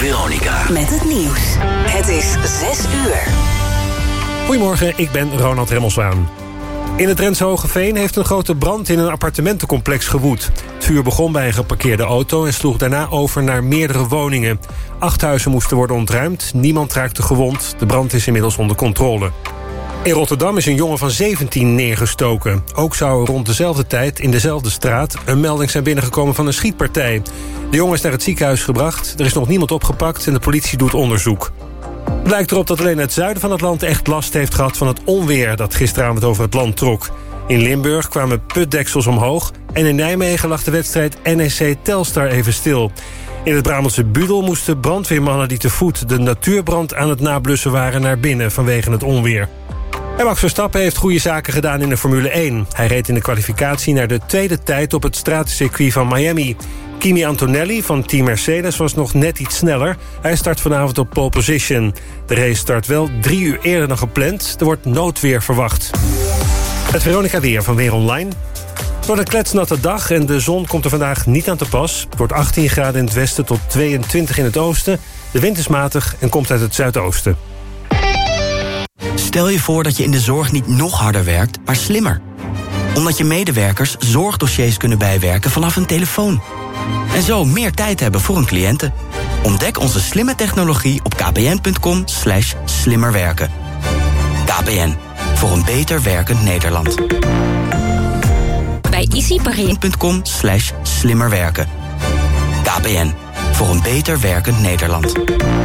Veronica. Met het nieuws. Het is 6 uur. Goedemorgen, ik ben Ronald Remmelswaan. In het Drentse Hogeveen heeft een grote brand in een appartementencomplex gewoed. Het vuur begon bij een geparkeerde auto en sloeg daarna over naar meerdere woningen. 8 huizen moesten worden ontruimd, niemand raakte gewond. De brand is inmiddels onder controle. In Rotterdam is een jongen van 17 neergestoken. Ook zou er rond dezelfde tijd in dezelfde straat een melding zijn binnengekomen van een schietpartij. De jongen is naar het ziekenhuis gebracht, er is nog niemand opgepakt en de politie doet onderzoek. Het blijkt erop dat alleen het zuiden van het land echt last heeft gehad van het onweer dat gisteravond over het land trok. In Limburg kwamen putdeksels omhoog en in Nijmegen lag de wedstrijd NEC Telstar even stil. In het Brabantse Budel moesten brandweermannen die te voet de natuurbrand aan het nablussen waren naar binnen vanwege het onweer. En Max Verstappen heeft goede zaken gedaan in de Formule 1. Hij reed in de kwalificatie naar de tweede tijd op het stratencircuit van Miami. Kimi Antonelli van Team Mercedes was nog net iets sneller. Hij start vanavond op pole position. De race start wel 3 uur eerder dan gepland. Er wordt noodweer verwacht. Het Veronica weer van Weer Online. Het wordt een kletsnatte dag en de zon komt er vandaag niet aan te pas. Het wordt 18 graden in het westen tot 22 in het oosten. De wind is matig en komt uit het zuidoosten. Stel je voor dat je in de zorg niet nog harder werkt, maar slimmer. Omdat je medewerkers zorgdossiers kunnen bijwerken vanaf een telefoon. En zo meer tijd hebben voor hun cliënten. Ontdek onze slimme technologie op kpn.com/slimmerwerken. KPN, voor een beter werkend Nederland. Bij easyparin.com/slimmerwerken. KPN, voor een beter werkend Nederland.